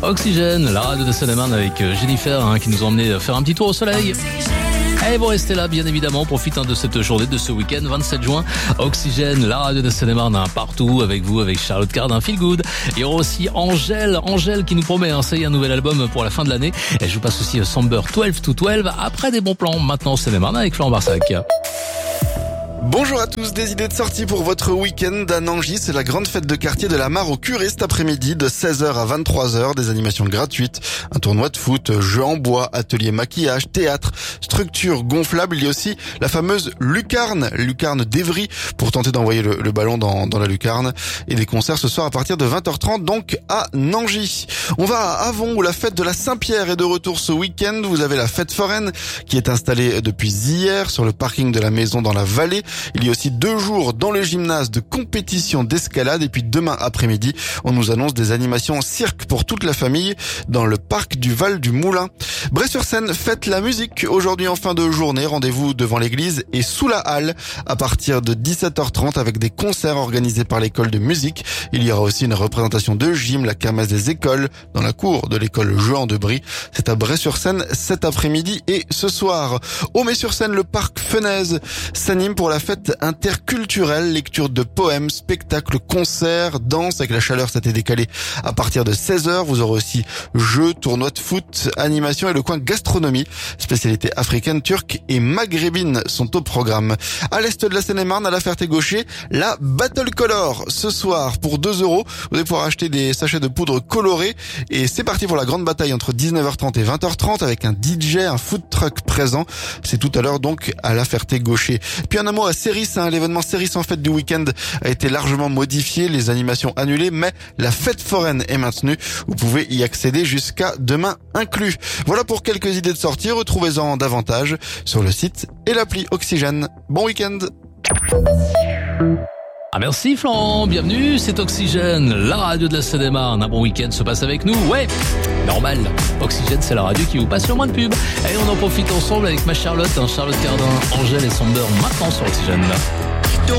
Oxygène, la radio de Seine-et-Marne avec Jennifer qui nous a emmené faire un petit tour au soleil. Et vous restez là, bien évidemment, profitez de cette journée, de ce week-end, 27 juin. Oxygène, la radio de Seine-et-Marne, partout avec vous, avec Charlotte Cardin, Feel Good. Il y aura aussi Angèle qui nous promet, ça y est, un nouvel album pour la fin de l'année. Et je vous passe aussi Somber 12 to 12, après des bons plans, maintenant Seine-et-Marne avec Florent Barsac. Bonjour à tous, des idées de sortie pour votre week-end à Nangy. C'est la grande fête de quartier de la Mare au Curé cet après-midi de 16h à 23h. Des animations gratuites, un tournoi de foot, jeux en bois, atelier maquillage, théâtre, structure gonflable. Il y a aussi la fameuse lucarne d'Evry pour tenter d'envoyer le ballon dans la lucarne. Et des concerts ce soir à partir de 20h30 donc à Nangy. On va à Avon où la fête de la Saint-Pierre est de retour ce week-end. Vous avez la fête foraine qui est installée depuis hier sur le parking de la maison dans la vallée. Il y a aussi 2 jours dans le gymnase de compétition d'escalade et puis demain après-midi, on nous annonce des animations en cirque pour toute la famille dans le parc du Val du Moulin. Bray-sur-Seine fête la musique aujourd'hui en fin de journée. Rendez-vous devant l'église et sous la halle à partir de 17h30 avec des concerts organisés par l'école de musique. Il y aura aussi une représentation de gym, la kermesse des écoles dans la cour de l'école Jehan de Brie. C'est à Bray-sur-Seine cet après-midi et ce soir. Aumé-sur-Seine, le parc Fenaise s'anime pour la fête interculturelle, lecture de poèmes, spectacles, concerts, danse. Avec la chaleur, ça a été décalé à partir de 16h. Vous aurez aussi jeux, tournois de foot, animation et le coin gastronomie. Spécialités africaines, turques et maghrébines sont au programme. À l'est de la Seine-et-Marne, à la Ferté-Gaucher, la Battle Color. Ce soir, pour 2€, vous allez pouvoir acheter des sachets de poudre colorée. Et c'est parti pour la grande bataille entre 19h30 et 20h30 avec un DJ, un food truck présent. C'est tout à l'heure donc à la Ferté-Gaucher. Puis un mot à Céris, l'événement Céris en fête du week-end a été largement modifié, les animations annulées, mais la fête foraine est maintenue. Vous pouvez y accéder jusqu'à demain inclus. Voilà pour quelques idées de sortie, retrouvez-en davantage sur le site et l'appli Oxygène. Bon week-end. Ah merci Florent, bienvenue, c'est Oxygène, la radio de la Seine-et-Marne. Un bon week-end se passe avec nous, ouais, normal. Oxygène, c'est la radio qui vous passe le moins de pub. Et on en profite ensemble avec ma Charlotte Cardin, Angèle et Somber maintenant sur Oxygène.